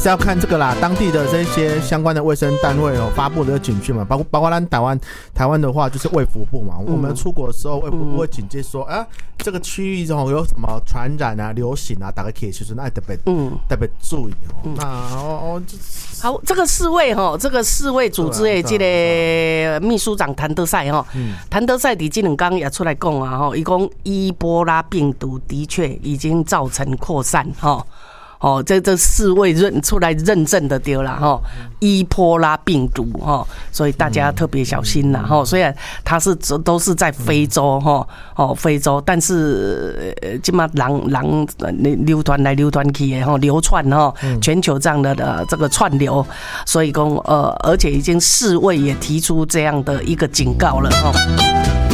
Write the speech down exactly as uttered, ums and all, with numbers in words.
是要看这个啦，当地的这些相关的卫生单位哦发布的警讯嘛，包括包括咱台湾台湾的话就是卫福部嘛，我们出国的时候卫福部会警戒说，啊，这个区域中有什么传染啊、流行啊，大家可以其实那特别嗯特别注意哦。那哦哦， 好，这个世卫哈，这个世卫组织的这个秘书长谭德赛哈，谭德赛伫这两天也出来讲啊哈，伊讲伊波拉病毒的确已经造成扩散哈。哦，这这世卫认出来认证的对啦哈，伊波拉病毒哈，所以大家特别小心啦哈。虽然它是都是在非洲哈，哦非洲，但是呃，今嘛人人流传来流传去的哈，流窜哈，全球这样的的这个串流，所以讲呃，而且已经世卫也提出这样的一个警告了哈。